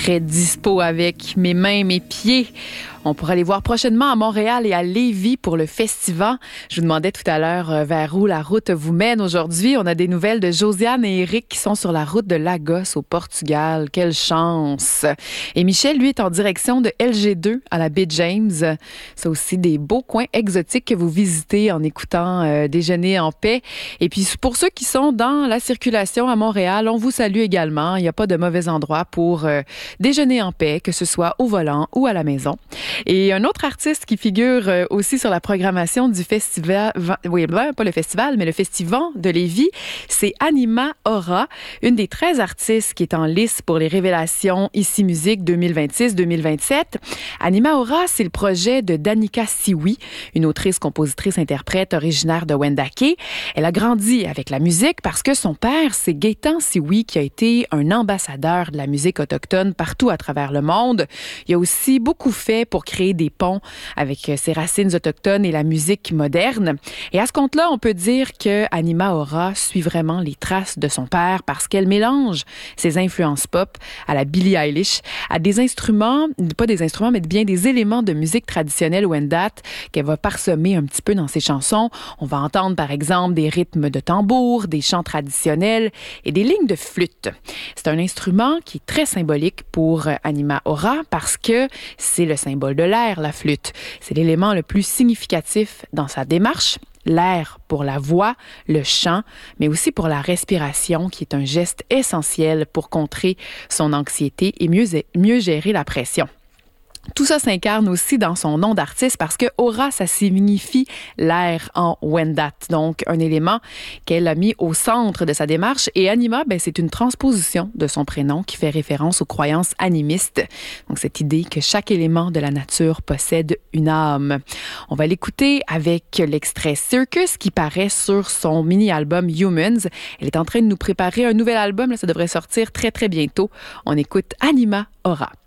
très dispo avec Mes mains, mes pieds. On pourra les voir prochainement à Montréal et à Lévis pour le festival. Je vous demandais tout à l'heure vers où la route vous mène aujourd'hui. On a des nouvelles de Josiane et Eric qui sont sur la route de Lagos au Portugal. Quelle chance! Et Michel, lui, est en direction de LG2 à la baie James. C'est aussi des beaux coins exotiques que vous visitez en écoutant Déjeuner en paix. Et puis, pour ceux qui sont dans la circulation à Montréal, on vous salue également. Il n'y a pas de mauvais endroit pour déjeuner en paix, que ce soit au volant ou à la maison. Et un autre artiste qui figure aussi sur la programmation du festival, pas le festival, mais le festival de Lévis, c'est Anima Aura, une des 13 artistes qui est en lice pour les révélations Ici Musique 2026-2027. Anima Aura, c'est le projet de Danica Sioui, une autrice, compositrice, interprète originaire de Wendake. Elle a grandi avec la musique parce que son père, c'est Gaétan Sioui, qui a été un ambassadeur de la musique autochtone partout à travers le monde. Il a aussi beaucoup fait pour créer des ponts avec ses racines autochtones et la musique moderne. Et à ce compte-là, on peut dire que Anima Aura suit vraiment les traces de son père parce qu'elle mélange ses influences pop à la Billie Eilish, à des instruments, pas des instruments, mais bien des éléments de musique traditionnelle Wendat qu'elle va parsemer un petit peu dans ses chansons. On va entendre par exemple des rythmes de tambour, des chants traditionnels et des lignes de flûte. C'est un instrument qui est très symbolique pour Anima Aura parce que c'est le symbole de l'air, la flûte. C'est l'élément le plus significatif dans sa démarche. L'air pour la voix, le chant, mais aussi pour la respiration, qui est un geste essentiel pour contrer son anxiété et mieux gérer la pression. Tout ça s'incarne aussi dans son nom d'artiste parce que Aura, ça signifie l'air en Wendat. Donc, un élément qu'elle a mis au centre de sa démarche. Et Anima, c'est une transposition de son prénom qui fait référence aux croyances animistes. Donc, cette idée que chaque élément de la nature possède une âme. On va l'écouter avec l'extrait Circus qui paraît sur son mini-album Humans. Elle est en train de nous préparer un nouvel album. Là, ça devrait sortir très, très bientôt. On écoute Anima Aura.